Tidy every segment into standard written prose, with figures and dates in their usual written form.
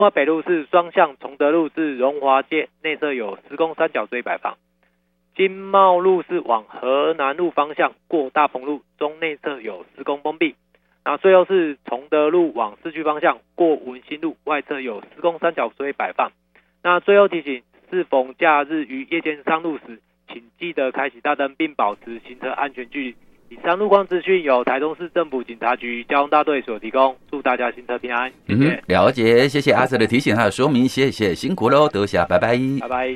北路是双向崇德路至荣华街，内侧有施工三角锥摆放。经贸路是往河南路方向过大鹏路，中内侧有施工封闭。那最后是崇德路往市区方向过文心路，外侧有施工三角锥摆放。那最后提醒，适逢假日于夜间上路时，请记得开启大灯并保持行车安全距离。以上路况资讯由台中市政府警察局交通大队所提供，祝大家行车平安，谢谢。 了解，谢谢阿 Sir 的提醒还有说明，谢谢，辛苦喽，多谢，拜拜， 拜拜。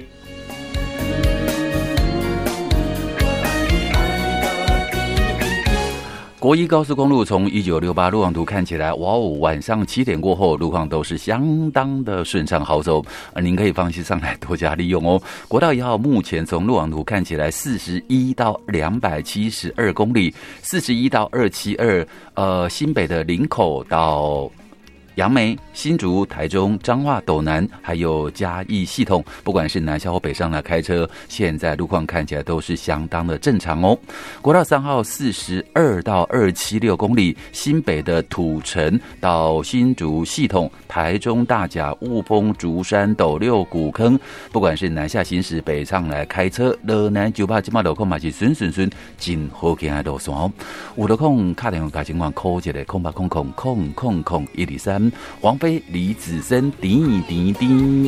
国一高速公路从1968路网图看起来，哇哦，晚上7点过后，路况都是相当的顺畅好走，您可以放心上来多加利用哦。国道1号目前从路网图看起来41到272公里，41到272，新北的林口到杨梅、新竹、台中、彰化、斗南，还有嘉义系统，不管是南下或北上来开车，现在路况看起来都是相当的正常哦。国道3号42到276公里，新北的土城到新竹系统，台中大甲、雾峰、竹山、斗六、古坑，不管是南下行驶、北上来开车，乐南98今嘛路况嘛是顺，真好行的路线哦。有路况打电话加情况call一个0800000123。王菲、李子森，滴滴滴。